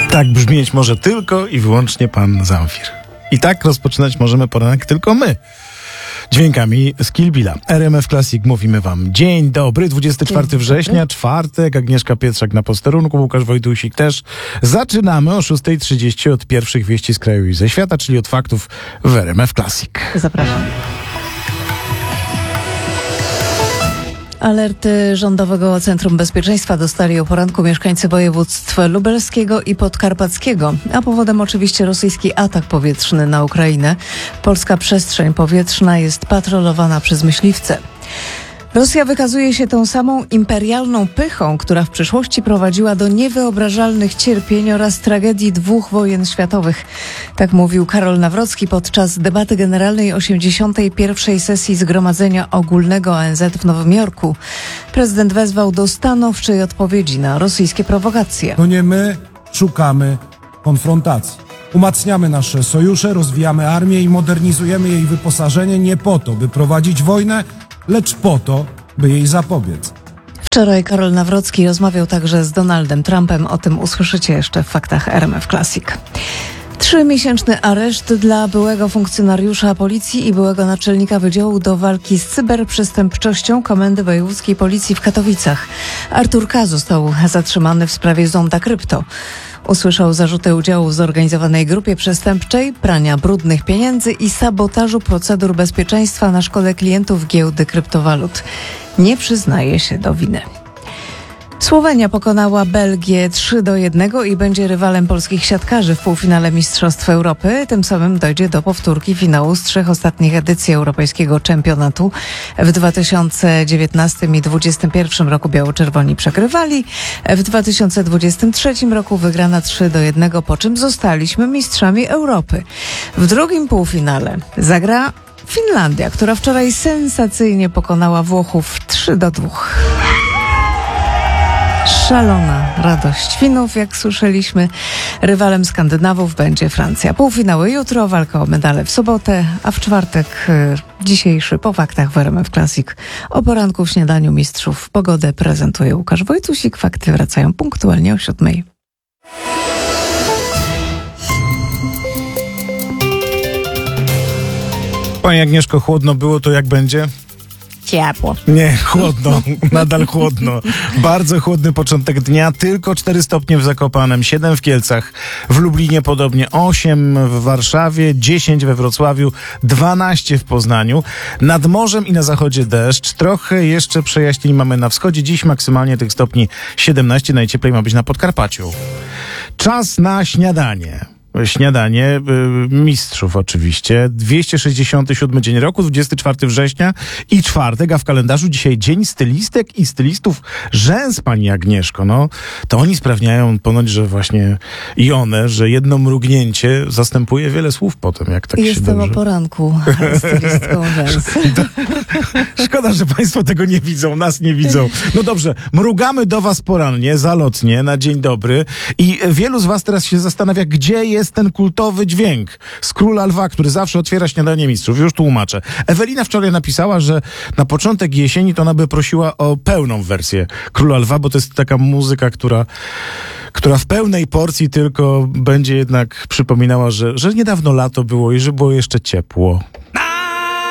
Tak brzmieć może tylko i wyłącznie pan Zamfir. I tak rozpoczynać możemy poranek tylko my. Dźwiękami z Kill Billa. RMF Classic mówimy wam dzień dobry, 24 września, czwartek, Agnieszka Pietrzak na posterunku, Łukasz Wojtusik też. Zaczynamy o 6:30 od pierwszych wieści z kraju i ze świata, czyli od faktów w RMF Classic. Zapraszam. Alerty Rządowego Centrum Bezpieczeństwa dostali o poranku mieszkańcy województw lubelskiego i podkarpackiego, a powodem oczywiście rosyjski atak powietrzny na Ukrainę. Polska przestrzeń powietrzna jest patrolowana przez myśliwce. Rosja wykazuje się tą samą imperialną pychą, która w przeszłości prowadziła do niewyobrażalnych cierpień oraz tragedii 2 wojen światowych. Tak mówił Karol Nawrocki podczas debaty generalnej 81. sesji Zgromadzenia Ogólnego ONZ w Nowym Jorku. Prezydent wezwał do stanowczej odpowiedzi na rosyjskie prowokacje. To nie my szukamy konfrontacji. Umacniamy nasze sojusze, rozwijamy armię i modernizujemy jej wyposażenie nie po to, by prowadzić wojnę, lecz po to, by jej zapobiec. Wczoraj Karol Nawrocki rozmawiał także z Donaldem Trumpem. O tym usłyszycie jeszcze w faktach RMF Classic. 3-miesięczny areszt dla byłego funkcjonariusza policji i byłego naczelnika Wydziału do Walki z Cyberprzestępczością Komendy Wojewódzkiej Policji w Katowicach. Artur K. został zatrzymany w sprawie Zonda Krypto. Usłyszał zarzuty udziału w zorganizowanej grupie przestępczej, prania brudnych pieniędzy i sabotażu procedur bezpieczeństwa na szkodę klientów giełdy kryptowalut. Nie przyznaje się do winy. Słowenia pokonała Belgię 3-1 i będzie rywalem polskich siatkarzy w półfinale Mistrzostw Europy. Tym samym dojdzie do powtórki finału z 3 ostatnich edycji Europejskiego Czempionatu. W 2019 i 2021 roku biało-czerwoni przegrywali. W 2023 roku wygrana 3-1, po czym zostaliśmy mistrzami Europy. W drugim półfinale zagra Finlandia, która wczoraj sensacyjnie pokonała Włochów 3-2. Szalona radość Finów, jak słyszeliśmy. Rywalem Skandynawów będzie Francja. Półfinały jutro, walka o medale w sobotę, a w czwartek dzisiejszy po faktach w RMF Classic. O poranku w śniadaniu mistrzów pogodę prezentuje Łukasz Wojtusik. Fakty wracają punktualnie o 7:00. Pani Agnieszko, chłodno było, to jak będzie? Ciepło. Nie, chłodno, nadal chłodno. Bardzo chłodny początek dnia, tylko 4 stopnie w Zakopanem, 7 w Kielcach, w Lublinie podobnie, 8 w Warszawie, 10 we Wrocławiu, 12 w Poznaniu. Nad morzem i na zachodzie deszcz, trochę jeszcze przejaśnień mamy na wschodzie, dziś maksymalnie tych stopni 17, najcieplej ma być na Podkarpaciu. Czas na śniadanie. Śniadanie mistrzów oczywiście. 267 dzień roku, 24 września i czwartek, a w kalendarzu dzisiaj dzień stylistek i stylistów rzęs, pani Agnieszko. No, to oni sprawniają ponoć, że właśnie i one, że jedno mrugnięcie zastępuje wiele słów potem, jak tak Jestem się dobrze... o poranku stylistką rzęs. Szkoda, że państwo tego nie widzą, nas nie widzą. No dobrze, mrugamy do was porannie, zalotnie, na dzień dobry i wielu z was teraz się zastanawia, gdzie jest ten kultowy dźwięk z Króla Lwa, który zawsze otwiera śniadanie mistrzów. Już tłumaczę. Ewelina wczoraj napisała, że na początek jesieni to ona by prosiła o pełną wersję Króla Lwa, bo to jest taka muzyka, która w pełnej porcji tylko będzie jednak przypominała, że niedawno lato było i że było jeszcze ciepło.